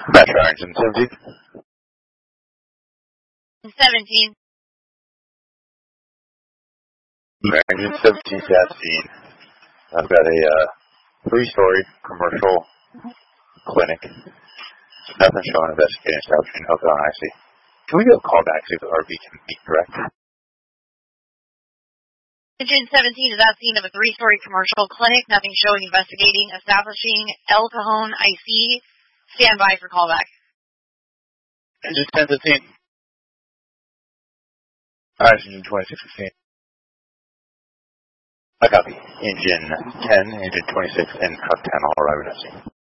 Metro Engine 17. 17. Engine 17 to that scene. I've got a 3-story commercial clinic. Nothing showing investigating establishing hook on IC. Can we get a call back to the RV can be correct? Engine 17 is at scene of a 3-story commercial clinic. Nothing showing investigating establishing El Cajon IC. Stand by for callback. Engine 1015. Engine 2616. I copy. Engine 10, Engine 26, and Truck 10 all arriving at scene.